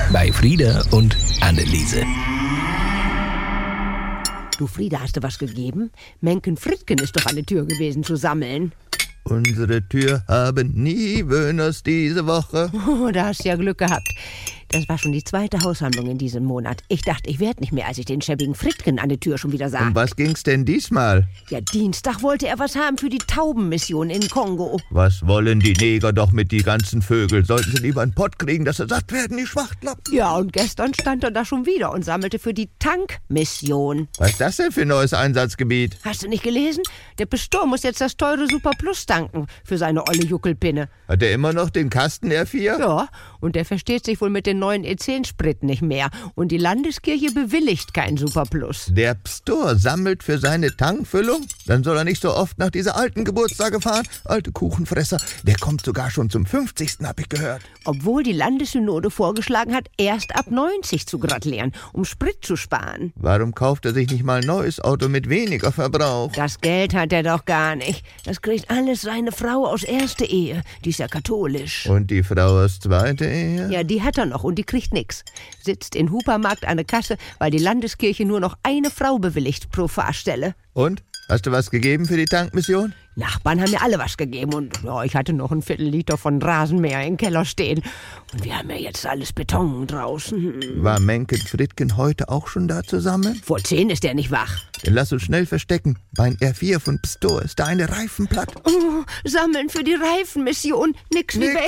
bei Frieda und Anneliese. Du, Frieda, hast du was gegeben? Menken Frittken ist doch an der Tür gewesen zu sammeln. Unsere Tür haben nie Wöhners diese Woche. Oh, da hast du ja Glück gehabt. Das war schon die zweite Haushandlung in diesem Monat. Ich dachte, ich werd nicht mehr, als ich den schäbigen Frittken an der Tür schon wieder sah. Um was ging's denn diesmal? Ja, Dienstag wollte er was haben für die Taubenmission in Kongo. Was wollen die Neger doch mit die ganzen Vögel? Sollten sie lieber einen Pott kriegen, dass sie satt werden, die Schwachtlappen? Ja, und gestern stand er da schon wieder und sammelte für die Tankmission. Was ist das denn für ein neues Einsatzgebiet? Hast du nicht gelesen? Der Pistor muss jetzt das teure Super Plus tanken für seine olle Juckelpinne. Hat er immer noch den Kasten R4? Ja, und der versteht sich wohl mit den neuen E10-Sprit nicht mehr. Und die Landeskirche bewilligt kein Super Plus. Der Pstor sammelt für seine Tankfüllung? Dann soll er nicht so oft nach dieser alten Geburtstage fahren. Alte Kuchenfresser. Der kommt sogar schon zum 50. hab ich gehört. Obwohl die Landessynode vorgeschlagen hat, erst ab 90 zu gratulieren, um Sprit zu sparen. Warum kauft er sich nicht mal ein neues Auto mit weniger Verbrauch? Das Geld hat er doch gar nicht. Das kriegt alles seine Frau aus erster Ehe. Die ist ja katholisch. Und die Frau aus zweiter Ehe? Ja, die hat er noch und die kriegt nix. Sitzt in Hupermarkt an der Kasse, weil die Landeskirche nur noch eine Frau bewilligt pro Fahrstelle. Und? Hast du was gegeben für die Tankmission? Nachbarn haben mir alle was gegeben und ja, ich hatte noch ein Viertel-Liter von Rasenmäher im Keller stehen. Und wir haben ja jetzt alles Beton draußen. War Menken Frittken heute auch schon da zusammen? Vor 10 ist er nicht wach. Dann lass uns schnell verstecken. Mein R4 von Pstor ist da eine Reifen platt. Oh, sammeln für die Reifenmission. Nix wie